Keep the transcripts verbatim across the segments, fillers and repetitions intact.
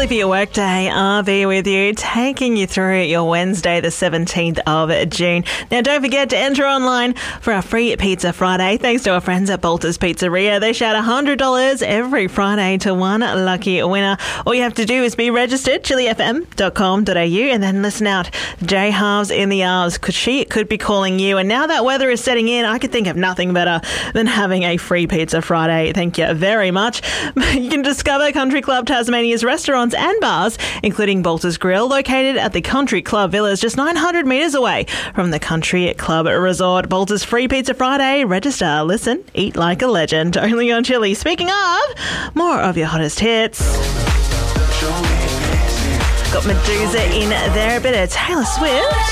Chilli for your workday. R V with you, taking you through your Wednesday, the seventeenth of June. Now, don't forget to enter online for our free Pizza Friday. Thanks to our friends at Bolter's Pizzeria. They shout one hundred dollars every Friday to one lucky winner. All you have to do is be registered, chilli f m dot com dot a u, and then listen out. J Halves in the Arves, because she could be calling you. And now that weather is setting in, I could think of nothing better than having a free Pizza Friday. Thank you very much. You can discover Country Club Tasmania's restaurants and bars, including Bolter's Grill, located at the Country Club Villas, just nine hundred metres away from the Country Club Resort. Bolter's Free Pizza Friday. Register, listen, eat like a legend. Only on Chilli. Speaking of, more of your hottest hits. Got Medusa in there, a bit of Taylor Swift.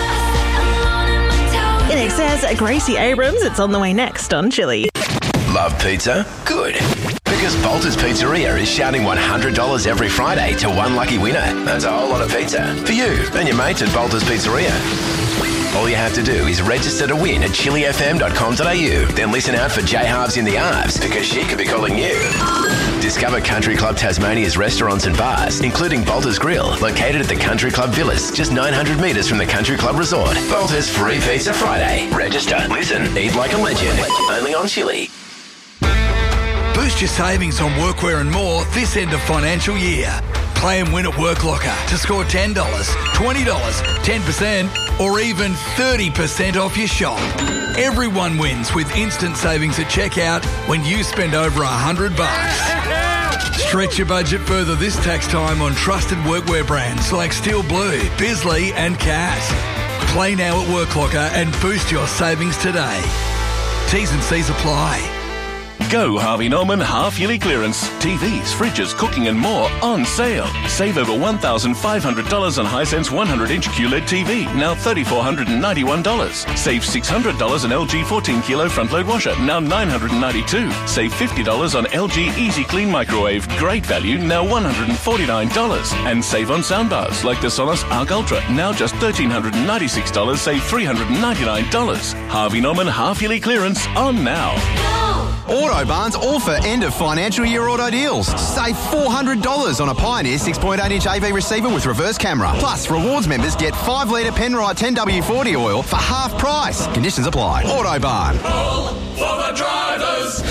In excess, Gracie Abrams. It's on the way next on Chilli. Love pizza? Good. Because Bolter's Pizzeria is shouting one hundred dollars every Friday to one lucky winner. That's a whole lot of pizza for you and your mates at Bolter's Pizzeria. All you have to do is register to win at chilli f m dot com dot a u. Then listen out for J Halves in the Arves, because she could be calling you. Discover Country Club Tasmania's restaurants and bars, including Bolter's Grill, located at the Country Club Villas, just nine hundred metres from the Country Club Resort. Bolter's Free Pizza Friday. Register, listen, eat like a legend. Only on Chilli. Boost your savings on workwear and more this end of financial year. Play and win at Work Locker to score ten dollars, twenty dollars, ten percent or even thirty percent off your shop. Everyone wins with instant savings at checkout when you spend over one hundred bucks. Stretch your budget further this tax time on trusted workwear brands like Steel Blue, Bisley and Cat. Play now at Work Locker and boost your savings today. T's and C's apply. Go Harvey Norman half-yearly clearance. T Vs, fridges, cooking and more on sale. Save over one thousand five hundred dollars on Hisense one hundred inch Q L E D T V, now three thousand four hundred ninety-one dollars. Save six hundred dollars on L G fourteen kilo front-load washer, now nine hundred ninety-two dollars. Save fifty dollars on L G Easy Clean microwave, great value, now one hundred forty-nine dollars. And save on soundbars like the Sonos Arc Ultra, now just one thousand three hundred ninety-six dollars, save three hundred ninety-nine dollars. Harvey Norman half-yearly clearance on now. Autobarn's all for end of financial year auto deals. Save four hundred dollars on a Pioneer six point eight inch A V receiver with reverse camera. Plus, rewards members get five litre Penrite ten W forty oil for half price. Conditions apply. Autobarn. All for the drivers.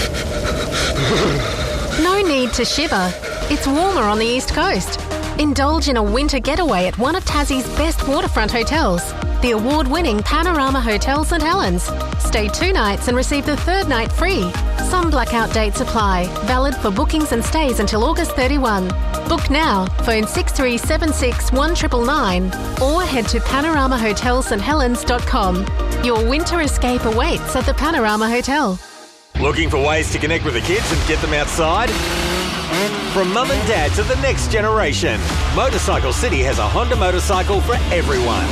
No need to shiver. It's warmer on the East Coast. Indulge in a winter getaway at one of Tassie's best waterfront hotels, the award-winning Panorama Hotel St Helens. Stay two nights and receive the third night free. Some blackout dates apply. Valid for bookings and stays until August thirty-first. Book now. Phone six three seven six, one nine nine nine or head to panorama hotel st helens dot com. Your winter escape awaits at the Panorama Hotel. Looking for ways to connect with the kids and get them outside? From mum and dad to the next generation, Motorcycle City has a Honda motorcycle for everyone.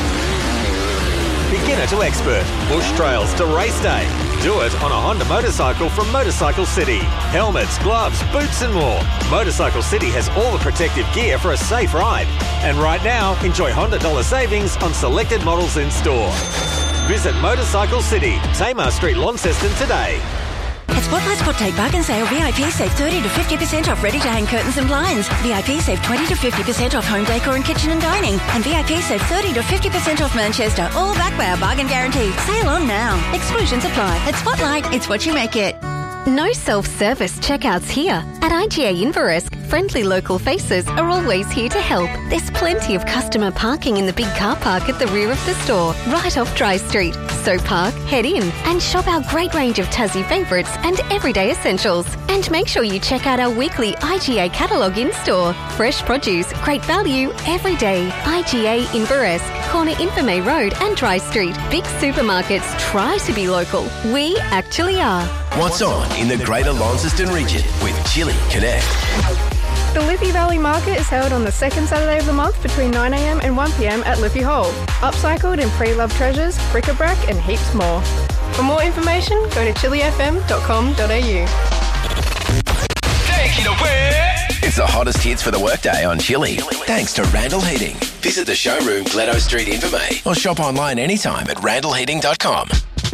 Beginner to expert, bush trails to race day. Do it on a Honda motorcycle from Motorcycle City. Helmets, gloves, boots and more. Motorcycle City has all the protective gear for a safe ride. And right now, enjoy Honda dollar savings on selected models in store. Visit Motorcycle City, Tamar Street, Launceston today. At Spotlight's Spot Take Bargain Sale, V I P save thirty to fifty percent off ready-to-hang curtains and blinds. V I P save twenty to fifty percent off home decor and kitchen and dining. And V I P save thirty to fifty percent off Manchester, all backed by our bargain guarantee. Sale on now. Exclusions apply. At Spotlight, it's what you make it. No self-service checkouts here. At I G A Inveresk, friendly local faces are always here to help. There's plenty of customer parking in the big car park at the rear of the store, right off Dry Street. So park, head in and shop our great range of Tassie favourites and everyday essentials. And make sure you check out our weekly I G A catalogue in-store. Fresh produce, great value, every day. I G A Inveresk, corner Infirmay Road and Dry Street. Big supermarkets try to be local. We actually are. What's on in the Greater Launceston region with Chilli Connect? The Liffey Valley Market is held on the second Saturday of the month between nine a m and one p m at Liffey Hall. Upcycled and pre-loved treasures, bric-a-brac and heaps more. For more information, go to chilli f m dot com dot a u. Take it away! It's the hottest hits for the workday on Chilli. Thanks to Randall Heating. Visit the showroom, Gledo Street, Infirmay, or shop online anytime at randall heating dot com.